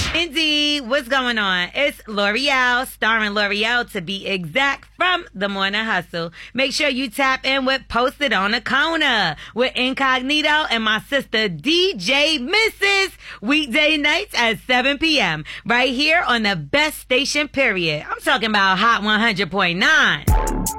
Indeed, what's going on? It's L'Oreal, starring L'Oreal to be exact, from The Morning Hustle. Make sure you tap in with Posted on the Corner with Incognito and my sister DJ Mrs. Weekday nights at 7 p.m. right here on the best station, period. I'm talking about Hot 100.9.